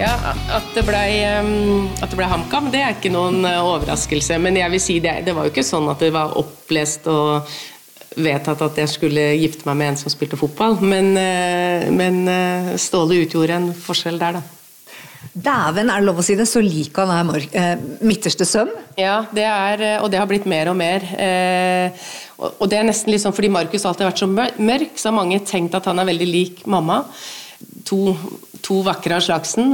Ja, at det ble HamKam, det ikke noen overraskelse, men jeg vil si det var jo ikke sånn at det var opplest og vedtatt at jeg skulle gifte meg med en som spilte fotball, men Ståle utgjorde en forskjell der da. Dæven, det lov å si det, så liker han midterste søm? Ja, og det har blitt mer og mer. Og det nesten litt sånn, fordi Markus alltid har vært så mørk, så har mange tenkt at han veldig lik mamma. To vakre av slagsen.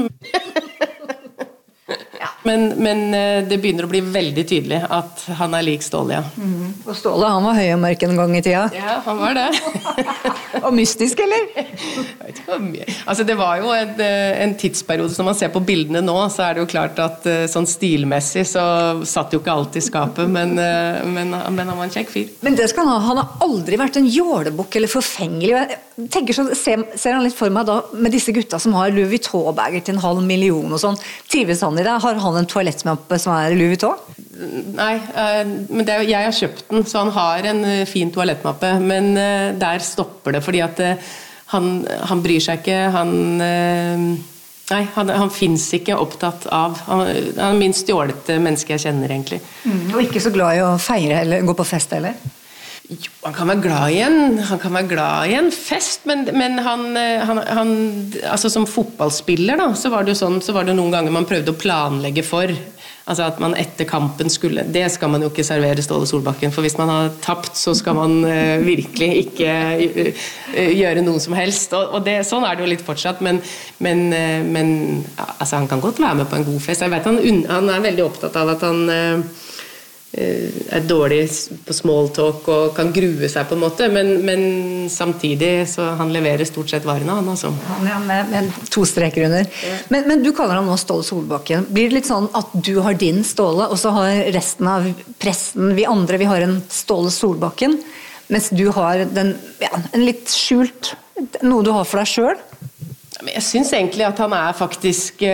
Men det begynner å bli veldig tydelig at han lik Ståle, ja. Og Ståle, han var høy og mørk en gang i tida. Ja, han var det. Og mystisk, eller? Jeg vet ikke hvor mye. Altså, det var jo en tidsperiode, så når man ser på bildene nå, så det jo klart at sånn stilmessig så satt jo ikke alt i skapet, men han var en kjekk fyr. Men det skal han har aldri vært en jålebukk eller forfengelig. Jeg tenker så, ser han litt for meg da, med disse gutta som har Louis Vuitton-bager til 500 000 og sånn. Trives han i det? Har han en toalettmappe som Louis Vuitton? Nei, men jeg har kjøpt den, så han har en fin toalettmappe, men der stopper det, fordi at han bryr seg ikke, han finnes ikke opptatt av, han minst stjålete menneske jeg kjenner egentlig. Og ikke så glad i å feire eller gå på fest heller? Jo, han kan være glad i en fest, men han altså som fotballspiller da, så var det jo sånn, så var det noen ganger man prøvde å planlegge for, altså at man etter kampen det skal man jo ikke servere Ståle Solbakken, for hvis man har tapt, så skal man virkelig ikke gjøre noe som helst, og sånn det jo litt fortsatt, men altså han kan godt være med på en god fest. Jeg vet han veldig opptatt av at han dårlig på small talk og kan grue seg på en måte, men samtidig så han leverer stort sett varene han altså. Ja, med 2 streker under. Men du kaller han nå Ståle Solbakken. Blir det litt sånn at du har din Ståle, og så har resten av pressen, vi andre, vi har en Ståle Solbakken, mens du har en litt skjult, noe du har for deg selv? Jeg synes egentlig at han faktisk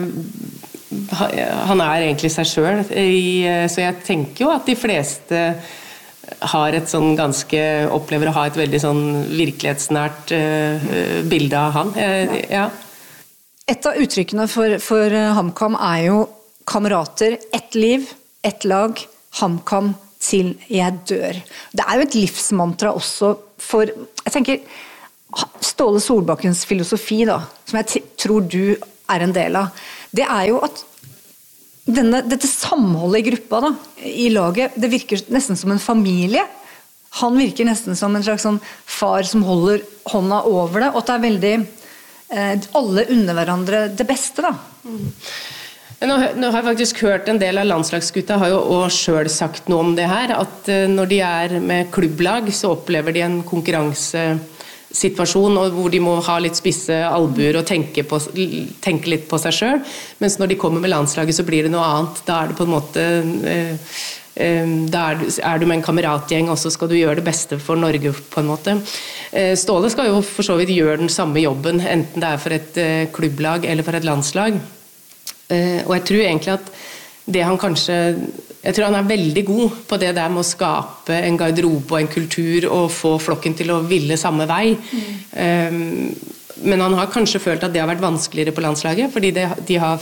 han egentlig seg selv, så jeg tenker jo at de fleste har et sånn opplever å ha et veldig sånn virkelighetsnært bilde av han. Ja. Et av uttrykkene for HamKam jo kamerater, ett liv, ett lag, HamKam til jeg dør. Det jo et livsmantra også for, jeg tenker, Ståle Solbakkens filosofi da, som jeg tror du en del av, det jo at dette samholdet i gruppa da, i laget, det virker nesten som en familie. Han virker nesten som en slags sånn far som holder hånda over det, og at det veldig, alle unner hverandre det beste da. Nå har jeg faktisk hørt en del av landslagsgutta har jo også selv sagt noe om det her, at når de med klubblag så opplever de en konkurransesituasjon, og hvor de må ha litt spisse albuer og tenke litt på seg selv, mens når de kommer med landslaget så blir det noe annet. Da det på en måte da du med en kameratgjeng, og så skal du gjøre det beste for Norge på en måte. Ståle skal jo for så vidt gjøre den samme jobben, enten det for et klubblag eller for et landslag. Og jeg tror egentlig at det han kanskje jeg tror han veldig god på det der med å skape en garderobe og en kultur og få flokken til å ville samme vei. Men han har kanskje følt at det har vært vanskeligere på landslaget, fordi de har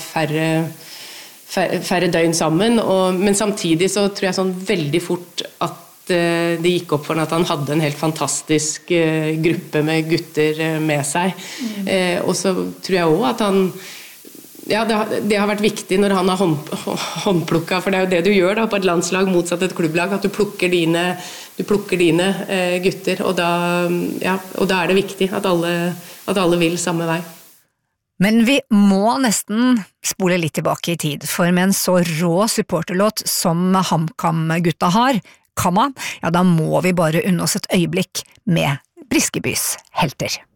færre døgn sammen, men samtidig så tror jeg sånn veldig fort at det gikk opp for han at han hadde en helt fantastisk gruppe med gutter med seg. Og så tror jeg også at han det har vært viktig når han har håndplukket, for det jo det du gjør da, på et landslag motsatt et klubblag, at du plukker dine gutter, og da det viktig at alle vil samme vei. Men vi må nesten spole litt tilbake i tid, for med en så rå supporterlåt som HamKam-gutta har, Kamma, da må vi bare unne oss et øyeblikk med Briskebys helter.